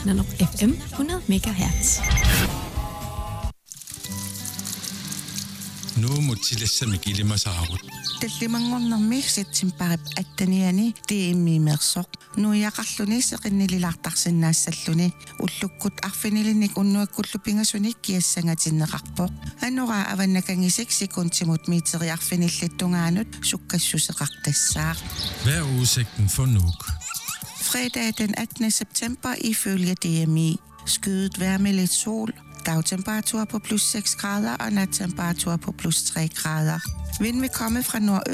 Nanoq FM 100 MHz. Nu mutilassami ilimasaagut. Tallimangornermi sitsimparip attaniani tiimmiimersoq nuiaqarluni seqinnililartarsinnaassalluni ullukkut arfinilinik unnuakkullu pingasunik kiassangatineqarpoq anora avannakangisik sekuntimut miiteriarfinillittungaanut sukkassuseqartassaaq. Hvad er udsigten for Nuuk? Fredag den 18. september ifølge DMI. Skyet vejr med lidt sol. Dagtemperatur på plus 6 grader og nattemperatur på plus 3 grader. Vind vil komme fra nordøst